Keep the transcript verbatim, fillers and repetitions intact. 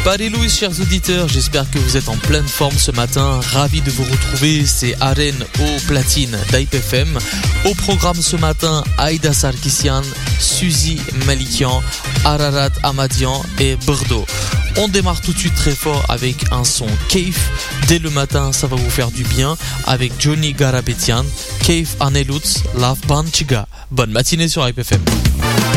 Paris Louis, chers auditeurs, j'espère que vous êtes en pleine forme ce matin. Ravi de vous retrouver, c'est Arène au platine d'A I P F M. Au programme ce matin, Aïda Sarkissian, Suzy Malikian, Ararat Amadian et Bordeaux. On démarre tout de suite très fort avec un son Keif. Dès le matin, ça va vous faire du bien avec Johnny Garabetian, Keif Anelutz, Love Banchiga. Bonne matinée sur I P F M.